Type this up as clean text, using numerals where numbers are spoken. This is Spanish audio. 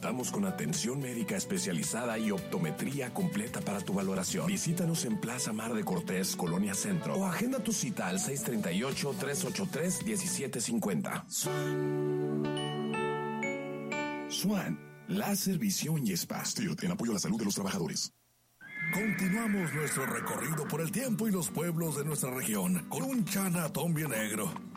Contamos con atención médica especializada y optometría completa para tu valoración. Visítanos en Plaza Mar de Cortés, Colonia Centro, o agenda tu cita al 638-383-1750. Swan, láser, visión y spa. Stirt, en apoyo a la salud de los trabajadores. Continuamos nuestro recorrido por el tiempo y los pueblos de nuestra región con un Chinatown bien negro.